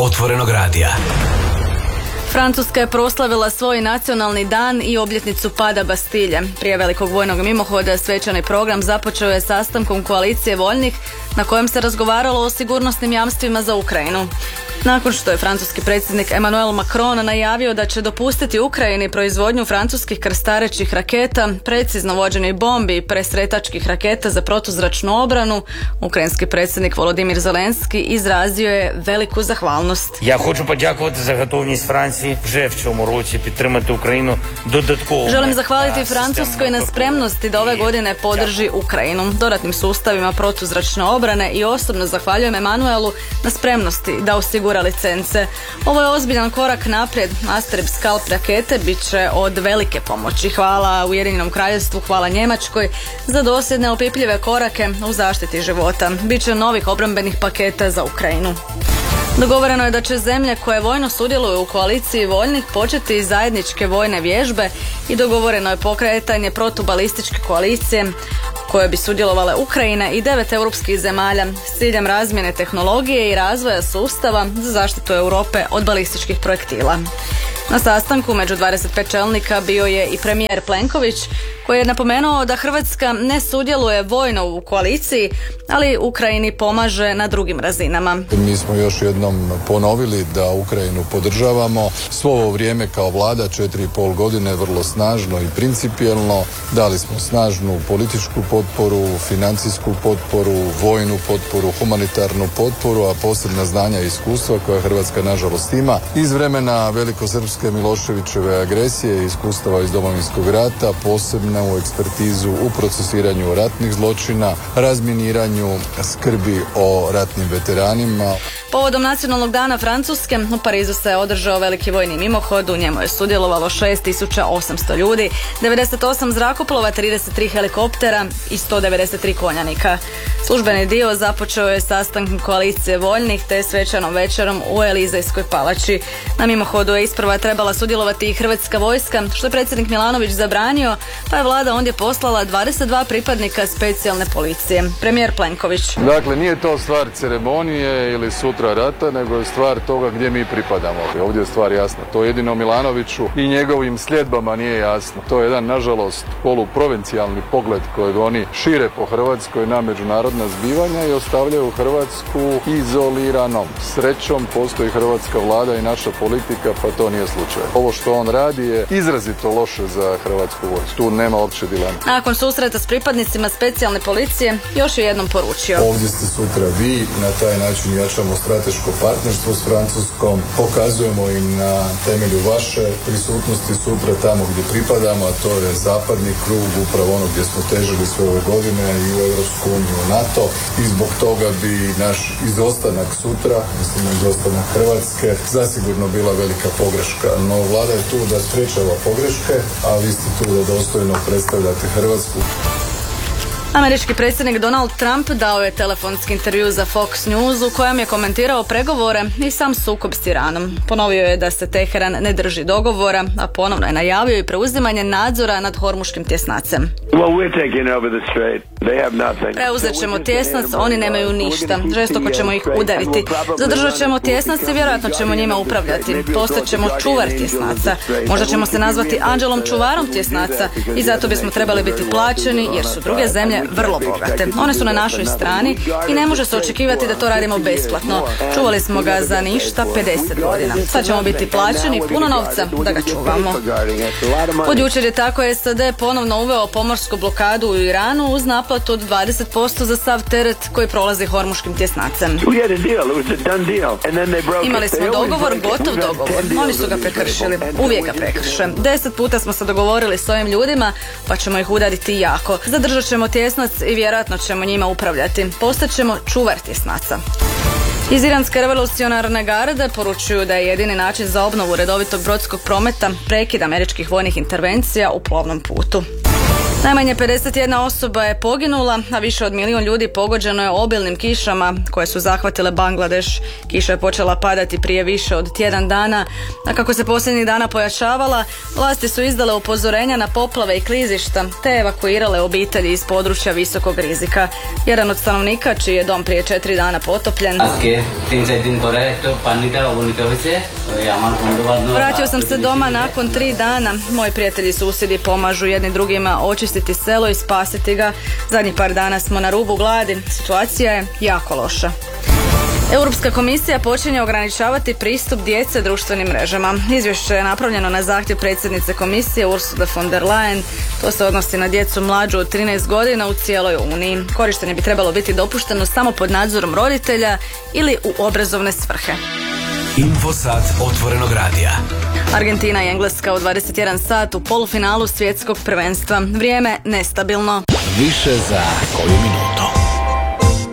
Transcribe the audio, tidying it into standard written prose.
Otvorenog radija. Francuska je proslavila svoj nacionalni dan i obljetnicu pada Bastilje. Prije velikog vojnog mimohoda svečani program započeo je sastankom koalicije voljnih na kojem se razgovaralo o sigurnosnim jamstvima za Ukrajinu. Nakon što je francuski predsjednik Emmanuel Macron najavio da će dopustiti Ukrajini proizvodnju francuskih krstarećih raketa, precizno vođenih bombi i presretačkih raketa za protuzračnu obranu, ukrajinski predsjednik Volodymyr Zelenski izrazio je veliku zahvalnost. Ja hoću podjakovati za готовність Франції вже в цьому році підтримати Україну додатково. Želim zahvaliti Francuskoj na spremnosti da ove godine podrži Ukrajinu dodatnim sustavima protuzračne obrane i osobno zahvaljujem Emanuelu na spremnosti da osigura licence. Ovo je ozbiljan korak naprijed. Astrib Scalp rakete bit će od velike pomoći. Hvala Ujedinjenom kraljevstvu, hvala Njemačkoj za dosljedne opipljive korake u zaštiti života. Biće novih obrambenih paketa za Ukrajinu. Dogovoreno je da će zemlje koje vojno sudjeluju u koaliciji voljnih početi zajedničke vojne vježbe i dogovoreno je pokretanje protubalističke koalicije koje bi sudjelovale Ukrajina i 9 europskih zemalja s ciljem razmjene tehnologije i razvoja sustava za zaštitu Europe od balističkih projektila. Na sastanku među 25 čelnika bio je i premijer Plenković koji je napomenuo da Hrvatska ne sudjeluje vojno u koaliciji, ali Ukrajini pomaže na drugim razinama. Mi smo još jednom ponovili da Ukrajinu podržavamo. Svo ovo vrijeme kao vlada 4,5 godine vrlo snažno i principijelno. Dali smo snažnu političku potporu, financijsku potporu, vojnu potporu, humanitarnu potporu, a posebna znanja i iskustva koja Hrvatska nažalost ima iz vremena velikosrpske Miloševićeve agresije i iskustava iz Domovinskog rata, posebno u ekspertizu u procesiranju ratnih zločina, razminiranju, skrbi o ratnim veteranima. Povodom nacionalnog dana Francuske u Parizu se održao veliki vojni mimohod, u njemu je sudjelovalo 6800 ljudi, 98 zrakoplova, 33 helikoptera i 193 konjanika. Službeni dio započeo je sastankom koalicije voljnih te svečanom večerom u Elizejskoj palači. Na mimohodu je isprva trebala sudjelovati i hrvatska vojska, što je predsjednik Milanović zabranio, pa je vlada ondje poslala 22 pripadnika specijalne policije. Premijer Plenković. Dakle, nije to stvar ceremonije ili sutra rata, nego je stvar toga gdje mi pripadamo. Ovdje je stvar jasna. To jedino Milanoviću i njegovim sljedbama nije jasno. To je jedan, nažalost, poluprovincijalni pogled kojeg oni šire po Hrvatskoj na međunarodna zbivanja i ostavljaju Hrvatsku izoliranom. Srećom postoji hrvatska vlada i naša politika, pa to nije slučaj. Ovo što on radi je izrazito loše za hrvatsku vojsku. Tu nema uopće dilema. Nakon susreta s pripadnicima specijalne policije još je jednom poručio. Ovdje ste sutra vi, na taj način jačamo strateško partnerstvo s Francuskom, pokazujemo im na temelju vaše prisutnosti sutra tamo gdje pripadamo, a to je zapadni krug, upravo ono gdje smo težili sve ove godine i u Europsku uniju, u NATO, i zbog toga bi naš izostanak sutra, mislim na izostanak Hrvatske, zasigurno bila velika pogreška. No vlada je tu da sprečava pogreške, a vi ste tu da dostojno predstavljate Hrvatsku. Američki predsjednik Donald Trump dao je telefonski intervju za Fox News u kojem je komentirao pregovore i sam sukob s Iranom. Ponovio je da se Teheran ne drži dogovora, a ponovno je najavio i preuzimanje nadzora nad Hormuškim tjesnacem. Preuzet ćemo tjesnac, oni nemaju ništa. Žestoko ćemo ih udariti. Zadržat ćemo tjesnac i vjerojatno ćemo njima upravljati. Postat ćemo čuvar tjesnaca. Možda ćemo se nazvati anđelom čuvarom tjesnaca i zato bismo trebali biti plaćeni jer su druge zemlje vrlo bogate. One su na našoj strani i ne može se očekivati da to radimo besplatno. Čuvali smo ga za ništa 50 godina. Sad ćemo biti plaćeni puno novca da ga čuvamo. Od jučer je tako SAD ponovno uveo pomorsku blokadu u Iranu uz naplatu od 20% za sav teret koji prolazi Hormuškim tjesnacem. Imali smo dogovor, gotov dogovor. Oni su ga prekršili. Uvijek ga prekrše. 10 puta smo se dogovorili s ovim ljudima, pa ćemo ih udariti jako. Zadržat ćemo tjesnac i vjerojatno ćemo njima upravljati. Postaćemo čuvar tjesnaca. Iz Iranske revolucionarne garde poručuju da je jedini način za obnovu redovitog brodskog prometa prekid američkih vojnih intervencija u plovnom putu. Najmanje 51 osoba je poginula, a više od 1 milijun ljudi pogođeno je obilnim kišama koje su zahvatile Bangladeš. Kiša je počela padati prije više od tjedan dana, a kako se posljednjih dana pojačavala, vlasti su izdale upozorenja na poplave i klizišta, te evakuirale obitelji iz područja visokog rizika. Jedan od stanovnika, čiji je dom prije 4 dana potopljen: vratio sam se doma nakon 3 dana. Moji prijatelji i susjedi pomažu jedni drugima očistiti selo i spasiti ga. Zadnjih par dana smo na rubu gladi. Situacija je jako loša. Europska komisija počinje ograničavati pristup djece društvenim mrežama. Izvješće je napravljeno na zahtjev predsjednice komisije Ursule von der Leyen. To se odnosi na djecu mlađu od 13 godina u cijeloj Uniji. Korištenje bi trebalo biti dopušteno samo pod nadzorom roditelja ili u obrazovne svrhe. Infosat otvorenog radija. Argentina i Engleska u 21 sat u polufinalu svjetskog prvenstva. Vrijeme nestabilno. Više za koju minutu.